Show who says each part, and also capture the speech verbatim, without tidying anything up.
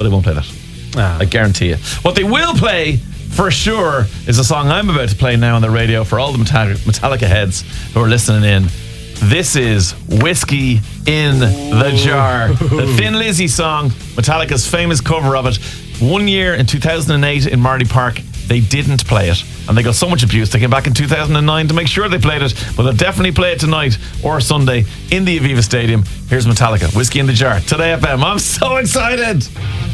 Speaker 1: but they won't play that.
Speaker 2: Ah.
Speaker 1: I guarantee you. What they will play for sure is a song I'm about to play now on the radio for all the Metallica heads who are listening in. This is Whiskey in the Jar, the Thin Lizzy song, Metallica's famous cover of it. One year in two thousand eight in Marley Park, they didn't play it, and they got so much abuse. They came back in two thousand nine to make sure they played it, but they'll definitely play it tonight or Sunday in the Aviva Stadium. Here's Metallica, Whiskey in the Jar, Today F M. I'm so excited.